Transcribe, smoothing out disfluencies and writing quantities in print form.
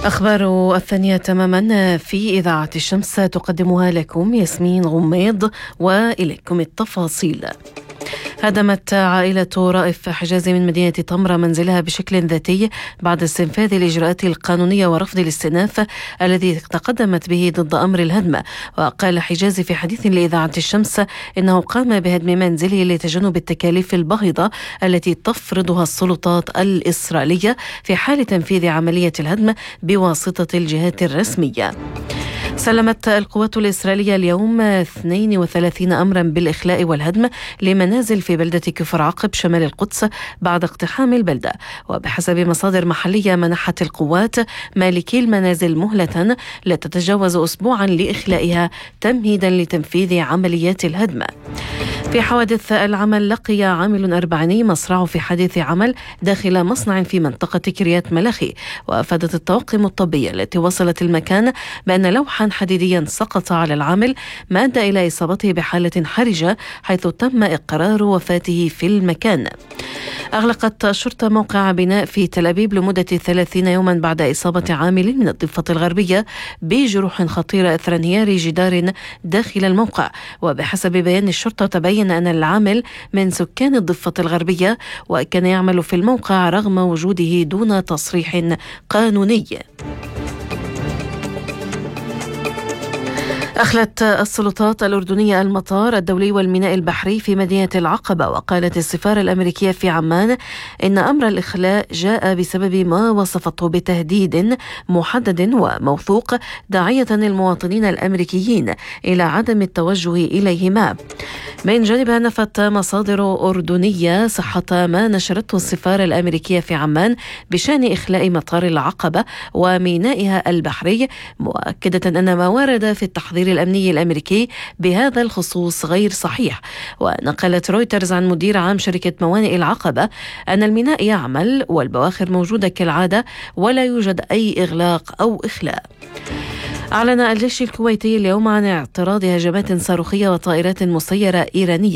أخبار الثانية تماما في إذاعة الشمس تقدمها لكم ياسمين غميض، وإليكم التفاصيل. هدمت عائلة رائف حجازي من مدينة طمرة منزلها بشكل ذاتي بعد استنفاذ الإجراءات القانونية ورفض الاستئناف الذي تقدمت به ضد أمر الهدم. وقال حجازي في حديث لإذاعة الشمس إنه قام بهدم منزله لتجنب التكاليف الباهظة التي تفرضها السلطات الإسرائيلية في حال تنفيذ عملية الهدم بواسطة الجهات الرسمية. سلمت القوات الإسرائيلية اليوم 32 أمرا بالإخلاء والهدم لمنازل في بلدة كفر عقب شمال القدس بعد اقتحام البلدة. وبحسب مصادر محلية منحت القوات مالكي المنازل مهلة لا تتجاوز أسبوعا لإخلائها تمهيدا لتنفيذ عمليات الهدم. في حوادث العمل، لقي عامل أربعيني مصرعه في حادث عمل داخل مصنع في منطقة كريات ملاخي. وأفادت الطواقم الطبية التي وصلت المكان بأن لوحا حديديا سقط على العامل ما أدى إلى إصابته بحالة حرجة، حيث تم إقرار وفاته في المكان. أغلقت الشرطة موقع بناء في تل أبيب لمدة 30 يوما بعد إصابة عامل من الضفة الغربية بجروح خطيرة أثر انهيار جدار داخل الموقع. وبحسب بيان الشرطة تبين أن العامل من سكان الضفة الغربية وكان يعمل في الموقع رغم وجوده دون تصريح قانوني. أخلت السلطات الأردنية المطار الدولي والميناء البحري في مدينة العقبة. وقالت السفارة الأمريكية في عمان إن أمر الإخلاء جاء بسبب ما وصفته بتهديد محدد وموثوق، داعية المواطنين الأمريكيين إلى عدم التوجه إليهما. من جانبها نفت مصادر أردنية صحة ما نشرته السفارة الأمريكية في عمان بشأن إخلاء مطار العقبة ومينائها البحري، مؤكدة أن ما ورد في التحضير الأمني الأمريكي بهذا الخصوص غير صحيح. ونقلت رويترز عن مدير عام شركة موانئ العقبة أن الميناء يعمل والبواخر موجودة كالعادة ولا يوجد أي إغلاق أو إخلاء. أعلن الجيش الكويتي اليوم عن اعتراض هجمات صاروخية وطائرات مسيرة إيرانية